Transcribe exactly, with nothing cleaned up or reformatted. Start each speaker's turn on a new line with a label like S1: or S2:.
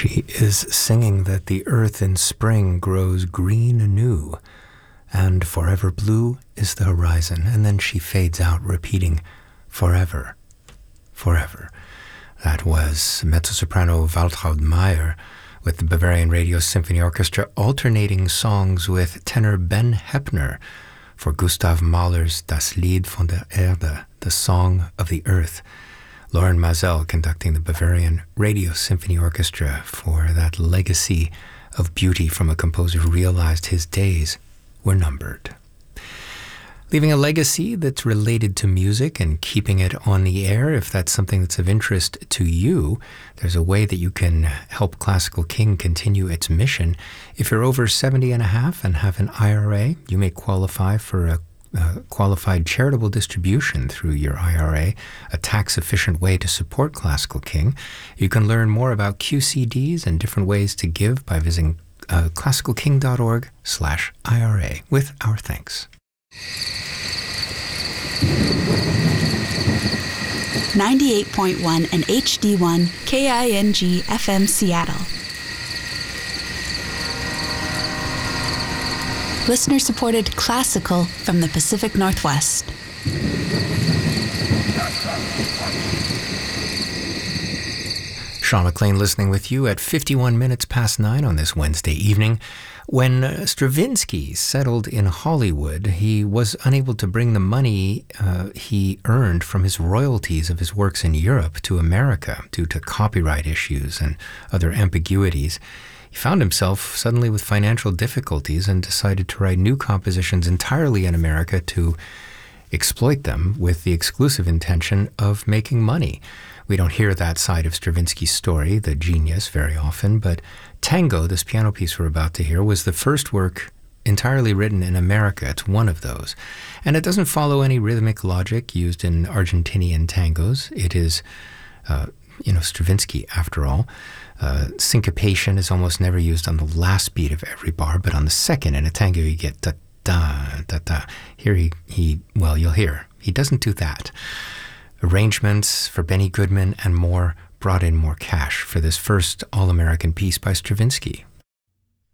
S1: She is singing that the earth in spring grows green anew, and forever blue is the horizon. And then she fades out, repeating, forever, forever. That was mezzo-soprano Waltraud Meier with the Bavarian Radio Symphony Orchestra, alternating songs with tenor Ben Heppner for Gustav Mahler's Das Lied von der Erde, the Song of the Earth. Loren Maazel conducting the Bavarian Radio Symphony Orchestra for that legacy of beauty from a composer who realized his days were numbered. Leaving a legacy that's related to music and keeping it on the air, if that's something that's of interest to you, there's a way that you can help Classical King continue its mission. If you're over seventy and a half and have an I R A, you may qualify for a Uh, qualified charitable distribution through your I R A, a tax-efficient way to support Classical King. You can learn more about Q C Ds and different ways to give by visiting uh, classicalking.org slash IRA, with our thanks.
S2: ninety-eight point one and H D one K I N G F M Seattle. Listener-supported classical from the Pacific Northwest.
S1: Sean McLean listening with you at fifty-one minutes past nine on this Wednesday evening. When Stravinsky settled in Hollywood, he was unable to bring the money uh, he earned from his royalties of his works in Europe to America due to copyright issues and other ambiguities. He found himself suddenly with financial difficulties and decided to write new compositions entirely in America to exploit them with the exclusive intention of making money. We don't hear that side of Stravinsky's story, the genius, very often, but Tango, this piano piece we're about to hear, was the first work entirely written in America. It's one of those. And it doesn't follow any rhythmic logic used in Argentinian tangos. It is, uh, you know, Stravinsky, after all. Uh, syncopation is almost never used on the last beat of every bar, but on the second in a tango you get da-da, da-da. Here he, he, well, you'll hear, he doesn't do that. Arrangements for Benny Goodman and more brought in more cash for this first all-American piece by Stravinsky.